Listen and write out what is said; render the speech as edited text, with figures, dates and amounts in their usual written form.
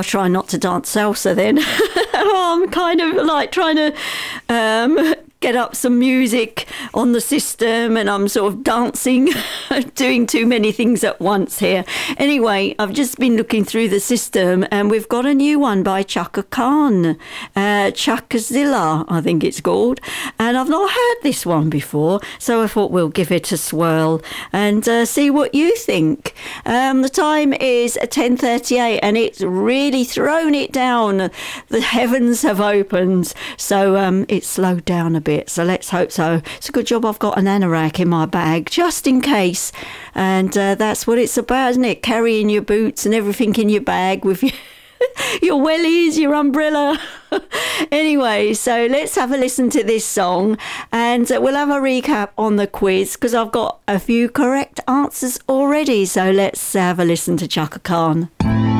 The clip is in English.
try not to dance salsa then. I'm kind of like trying to get up some music on the system, and I'm sort of dancing, doing too many things at once here. Anyway, I've just been looking through the system, and we've got a new one by Chaka Khan, Chakazilla, I think it's called, and I've not heard this one before, so I thought we'll give it a swirl and see what you think. The time is 10:38, and it's really thrown it down. The heavens have opened, so it's slowed down a bit. So let's hope so. It's a good job I've got an anorak in my bag, just in case. And that's what it's about, isn't it? Carrying your boots and everything in your bag with your wellies, your umbrella. Anyway, so let's have a listen to this song, and we'll have a recap on the quiz, because I've got a few correct answers already. So let's have a listen to Chaka Khan.